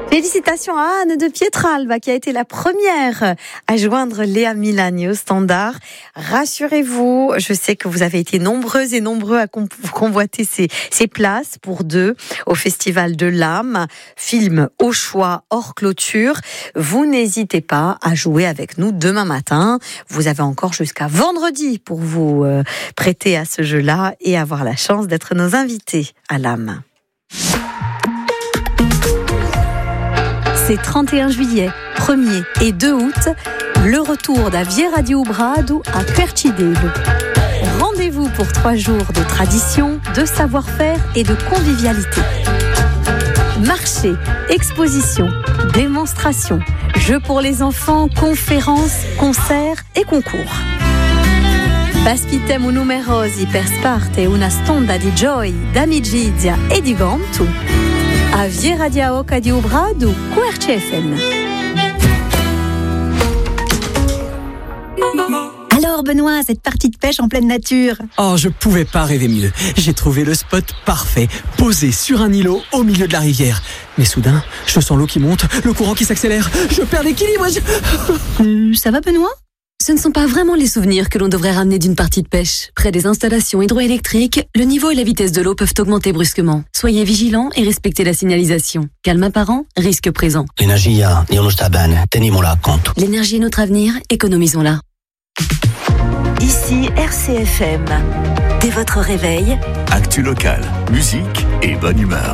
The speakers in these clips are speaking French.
Félicitations à Anne de Pietralba qui a été la première à joindre Léa Milani au standard. Rassurez-vous, je sais que vous avez été nombreuses et nombreux à convoiter ces places pour deux au Festival de l'âme, film au choix hors clôture. Vous n'hésitez pas à jouer avec nous demain matin. Vous avez encore jusqu'à vendredi pour vous prêter à ce jeu-là et avoir la chance d'être nos invités à l'âme. C'est 31 juillet, 1er et 2 août, le retour da Vieira di Ubrado à Quercidelo. Rendez-vous pour 3 jours de tradition, de savoir-faire et de convivialité. Marché, exposition, démonstration, jeux pour les enfants, conférences, concerts et concours. Baspitemo numerosi per sparte una stonda di gioia, d'amicizia e di gontu. A Vieira di Aoca di Ubrado, QRCFM. Alors Benoît, cette partie de pêche en pleine nature. Oh, je pouvais pas rêver mieux. J'ai trouvé le spot parfait, posé sur un îlot au milieu de la rivière. Mais soudain, je sens l'eau qui monte, le courant qui s'accélère. Je perds l'équilibre. Ça va Benoît ? Ce ne sont pas vraiment les souvenirs que l'on devrait ramener d'une partie de pêche. Près des installations hydroélectriques, le niveau et la vitesse de l'eau peuvent augmenter brusquement. Soyez vigilants et respectez la signalisation. Calme apparent, risque présent. L'énergie est notre avenir, économisons-la. Ici RCFM. Dès votre réveil, actu local, musique et bonne humeur.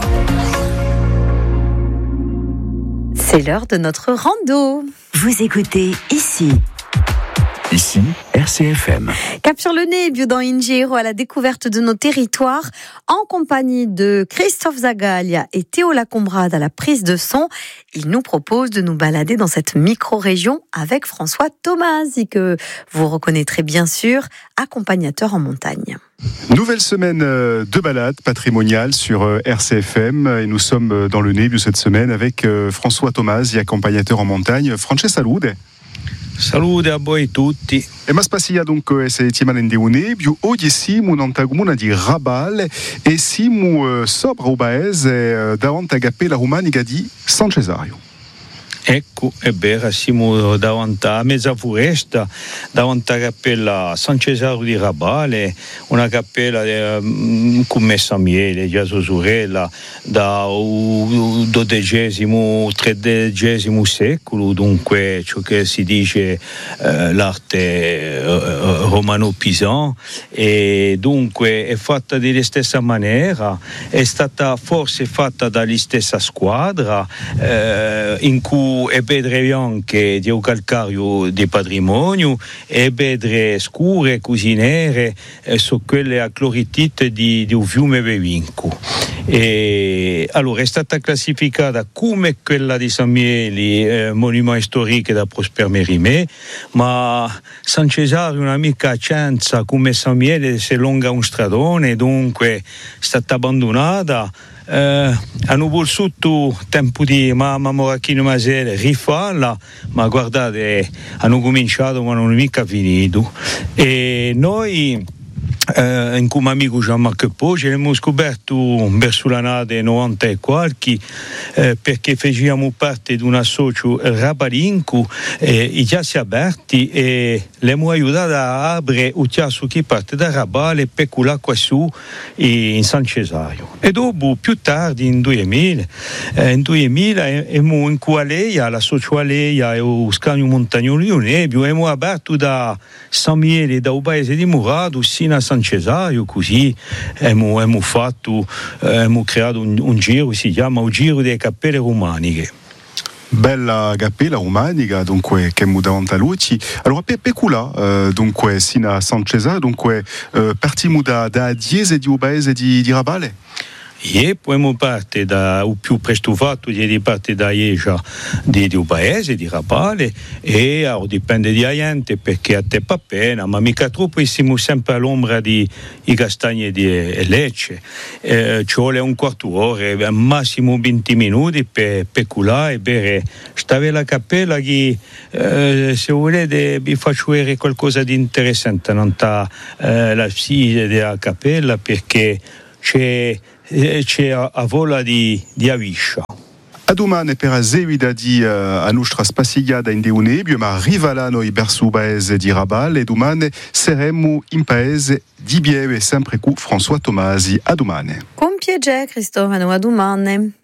C'est l'heure de notre rando. Vous écoutez ici. Ici, RCFM. Cap sur le nez, dans Ingiro, à la découverte de nos territoires, en compagnie de Christophe Zagaglia et Théo Lacombrade à la prise de son. Il nous propose de nous balader dans cette micro-région avec François Tomasi, que vous reconnaîtrez bien sûr, accompagnateur en montagne. Nouvelle semaine de balade patrimoniale sur RCFM et nous sommes dans le Nebbio cette semaine avec François Tomasi, accompagnateur en montagne. Francesca, salute. Salute a voi tutti. E ma spassia dunque se settimana in Nebbio, oggi siamo in comune di Rabale e siamo sopra il paese davanti a Cappella Romanica di San Cesario. Ecco, è vero, siamo davanti a mezza foresta, davanti a cappella San Cesario di Rabale, una cappella commessa a miele, già sorella, dal XII secolo, dunque ciò che si dice l'arte romano-pisana, e dunque è fatta della stessa maniera, è stata forse fatta dalla stessa squadra, in cui e pedre bianche di calcario di patrimonio e pedre scure, così nere, sono quelle a cloritite di un fiume Vevinco. E allora è stata classificata come quella di San Mieli, monumento storico da Prosper Mérimée, ma San Cesario è una mica scienza come San Mieli, si allunga un stradone, dunque è stata abbandonata. Hanno voluto tempo di mamma Moracchino Masele rifarla, ma guardate, hanno cominciato ma non hanno mica finito. E noi come amico Jean-Marc Poggi abbiamo scoperto verso l'annata 90 e qualche, perché facevamo parte di un associo Rabalinco, i chiassi aperti, e l'abbiamo aiutato a aprire il chiasso che parte da Rabale per là qua su in San Cesario. E dopo, più tardi, in 2000 abbiamo in Cualeia, l'associo Aleia e lo Scagno Montagnolo di Nebbio, abbiamo aperto da San Miele, da un paese di Murado, sino a San Cesario, così abbiamo creato un giro, si chiama il Giro delle Cappelle Romaniche. Bella cappella romanica, dunque, che è davanti a Luci. Allora, per là, dunque, sino a San Cesario, dunque, partiamo da Diese di un paese di Rabale? E poi parte da o più presto fatto di parte da Ieja di un paese di Rabale, e dipende di gente perché a te pa pena, ma mica troppo, siamo sempre all'ombra di i castagni di Lecce, ci vuole un quarto d'ora, massimo 20 minuti per culare e bere. Stava la cappella che se volete vi faccio vedere qualcosa di interessante, non sta la sede della cappella, perché c'è a vola di Aviscia. A domani per a seguida di a nostra spaziata in Deunebio, ma rivalano i verso paese di Rabal e domani saremo in paese di Bieve sempre con François Tomasi. A domani. Con piacere, Cristofano, a domani.